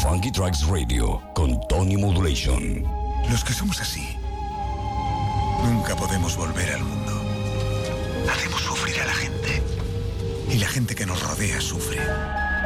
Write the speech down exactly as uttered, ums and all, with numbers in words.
Funky Tracks Radio con Tony Modulation. Los que somos así, nunca podemos volver al mundo. Hacemos sufrir a la gente. Y la gente que nos rodea sufre.